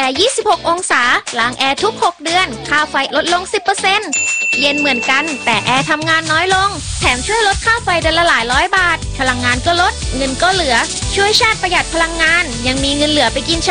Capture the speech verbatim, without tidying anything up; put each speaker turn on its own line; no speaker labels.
ร์ ยี่สิบหก องศาล้างแอร์ทุก หก เดือนค่าไฟลดลง สิบเปอร์เซ็นต์ เย็นเหมือนกันแต่แอร์ทำงานน้อยลงแถมช่วยลดค่าไฟเดือนละหลายร้อยบาทพลังงานก็ลดเงินก็เหลือช่วยชาติประหยัดพลังงานยังมีเงินเหลือไปกิน